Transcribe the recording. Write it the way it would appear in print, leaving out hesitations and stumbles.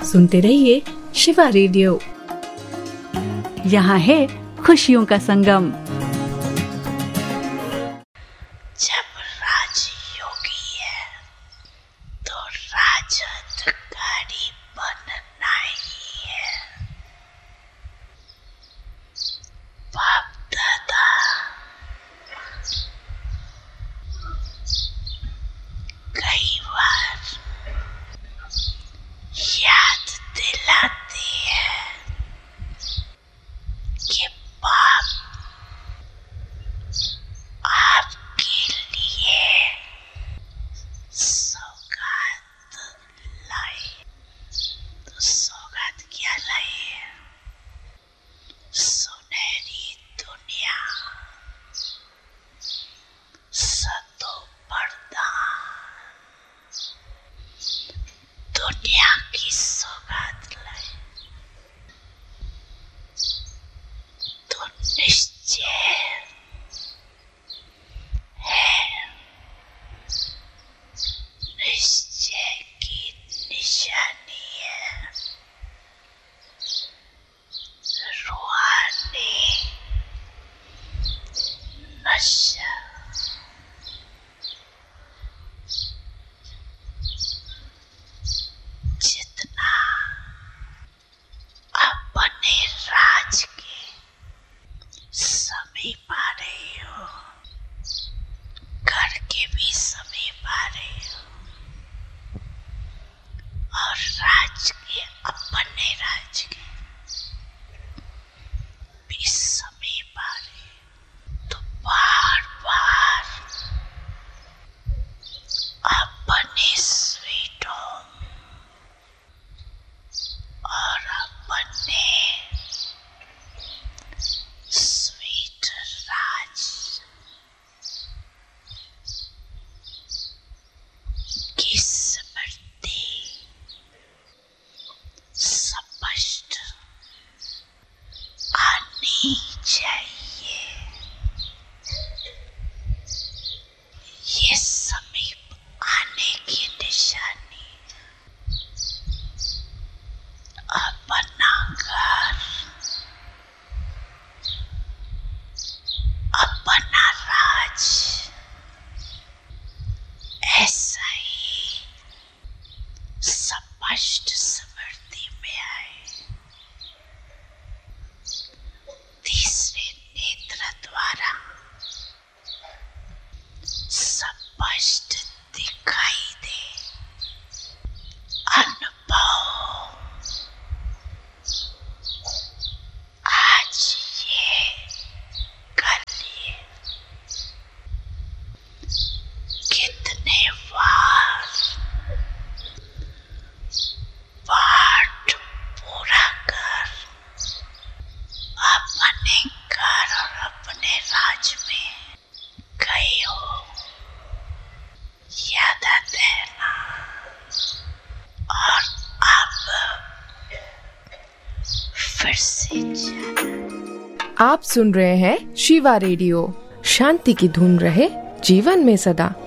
सुनते रहिए शिवा रेडियो। यहाँ है खुशियों का संगम। जब राजयोगी है तो राजअधिकारी बनना ही है। बाप दादा कई बार याद दिलाते हैं कि बाप आपके लिए सौगात लाए। तो सौगात क्या लाए? सुनहरी दुनिया, सतो पर्दा, दुनिया की सौगात लाए। तो निश्चय है, निश्चय की निशानी है। रूहानी नशा। जितना अपने राज के समीप आ रहे हो, घर के भी समीप आ रहे हो, और राज के, अपने राज के भी समीप आ रहे हो, तो बार बार अपने स्वीट होम और अपने स्वीट राज की स्मृति स्पष्ट आनी चाहिए। ये समीप आने की निशानी। अपना घर, अपना राज ऐसा ही स्पष्ट स्मृति में आए। तीसरे नेत्र द्वारा स्पष्ट दिखाई दे। अनुभव आज ये, कल ये, कितने बार पाठ पूरा कर अपने घर और अपने राज में गए हो। याद आते हैं ना? और अब फिर से जाना। आप सुन रहे हैं शिवा रेडियो। शांति की धुन रहे जीवन में सदा।